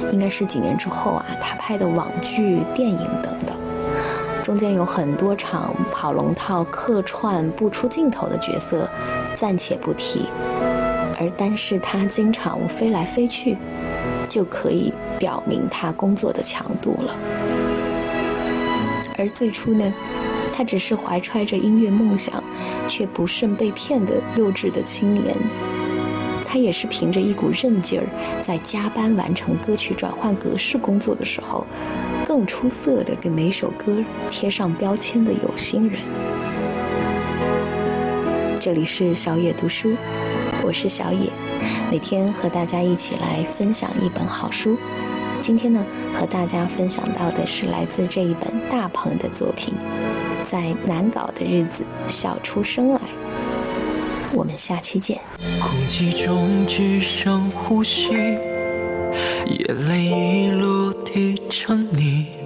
应该是几年之后啊，他拍的网剧、电影等等，中间有很多场跑龙套、客串不出镜头的角色，暂且不提。而单是他经常飞来飞去，就可以表明他工作的强度了。而最初呢，他只是怀揣着音乐梦想，却不慎被骗的幼稚的青年。他也是凭着一股韧劲儿，在加班完成歌曲转换格式工作的时候，更出色地给每首歌贴上标签的有心人。这里是小野读书，我是小野，每天和大家一起来分享一本好书。今天呢，和大家分享到的是来自这一本大鹏的作品《在难搞的日子笑出声来》。我们下期见。 空气中只剩呼吸，眼泪一路滴成泥。